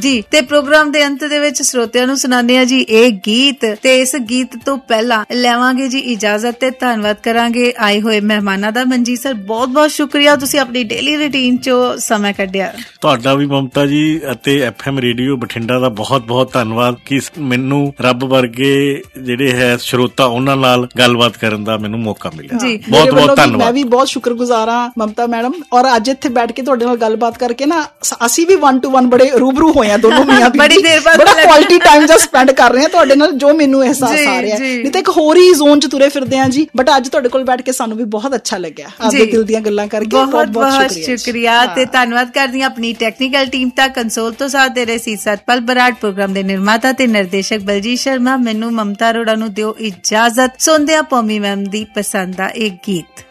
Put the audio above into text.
ਜੀ। ਤੇ ਪ੍ਰੋਗਰਾਮ ਦੇ ਅੰਤ ਦੇ ਵਿੱਚ ਸਰੋਤਿਆਂ ਨੂੰ ਸੁਣਾਉਂਦੇ ਆ ਜੀ ਇਹ ਗੀਤ, ਤੇ ਇਸ ਗੀਤ ਤੋਂ ਪਹਿਲਾਂ ਲੈਵਾਂਗੇ ਜੀ ਇਜਾਜ਼ਤ ਤੇ ਧੰਨਵਾਦ ਕਰਾਂਗੇ ਆਏ ਹੋਏ ਮਹਿਮਾਨਾਂ ਦਾ। ਮਨਜੀਤ ਸਰ ਬਹੁਤ ਬਹੁਤ ਸ਼ੁਕਰੀਆ, ਤੁਸੀਂ ਆਪਣੀ ਡੇਲੀ ਰੂਟੀਨ ਚੋਂ ਸਮਾਂ ਕੱਢਿਆ। ਤੁਹਾਡਾ ਵੀ ਮਮਤਾ ਜੀ ਅਤੇ FM ਰੇਡੀਓ ਬਠਿੰਡਾ ਦਾ ਬਹੁਤ ਬਹੁਤ ਧੰਨਵਾਦ ਕਿ ਮੈਨੂੰ ਰੱਬ ਵਰਗੇ ਜਿਹੜੇ ਹੈ ਸਰੋਤਾ ਉਹਨਾਂ ਨਾਲ ਗੱਲਬਾਤ ਕਰਨ ਦਾ ਮੈਨੂੰ ਮੌਕਾ ਮਿਲਿਆ ਜੀ। ਬਹੁਤ ਬਹੁਤ ਧੰਨਵਾਦ। ਮੈਂ ਵੀ ਬਹੁਤ ਸ਼ੁਕਰਗੁਜ਼ਾਰ ਹਾਂ ਮਮਤਾ ਮੈਡਮ, ਔਰ ਅੱਜ ਇੱਥੇ ਬੈਠ ਕੇ ਤੁਹਾਡੇ ਨਾਲ ਗੱਲਬਾਤ ਕਰਕੇ ਨਾ ਅਸੀਂ ਵੀ 1 to 1 ਬੜੇ ਰੂਬਰੂ ਹੋਏ ਆ ਦੋਨੋਂ ਮੀਆਂ ਬੀਬੀ। ਬੜੀ ਦੇਰ ਬਾਅਦ ਬੜਾ ਕੁਆਲਿਟੀ ਟਾਈਮ ਜਿਹਾ ਸਪੈਂਡ ਕਰ ਰਹੇ ਆ ਤੁਹਾਡੇ ਨਾਲ, ਜੋ ਮੈਨੂੰ ਅਹਿਸਾਸ ਆ ਰਿਹਾ। ਨਹੀਂ ਤਾਂ ਇੱਕ ਹੋਰ ਹੀ ਜ਼ੋਨ ਚ ਤੁਰੇ ਫਿਰਦੇ ਆ ਜੀ, ਬਟ ਅੱਜ ਤੁਹਾਡੇ ਕੋਲ ਬੈਠ ਕੇ ਸਾਨੂੰ ਵੀ ਬਹੁਤ ਅੱਛਾ ਲੱਗਿਆ, ਆਪਣੇ ਦਿਲ ਦੀਆਂ ਗੱਲਾਂ ਕਰਕੇ। ਬਹੁਤ ਬਹੁਤ ਸ਼ੁਕਰੀਆ ਤੇ ਧੰਨਵਾਦ ਕਰਦੀ ਹਾਂ ਆਪਣੀ ਟੈਕਨੀਕਲ ਟੀਮ ਦਾ। ਕੰਸੋਲ ਤੋਂ ਸਾਥ ਦੇ ਰਹੇ ਸੀ ਸਤਪਾਲ ਬਰਾੜ, ਪ੍ਰੋਗਰਾਮ ਦੇ ਨਿਰਮਾਤਾ ਤੇ ਨਿਰਦੇਸ਼ਕ ਬਲਜੀਤ ਸ਼ਰਮਾ। ਮੈਨੂੰ ਮਮਤਾ ਅਰੋੜਾ ਨੂੰ ਦਿਓ ਇਜਾਜ਼ਤ। ਸੁਣਦੇ ਆ ਪੌਮੀ ਮੈਮ ਦੀ ਪਸੰਦ ਦਾ ਇਹ ਗੀਤ।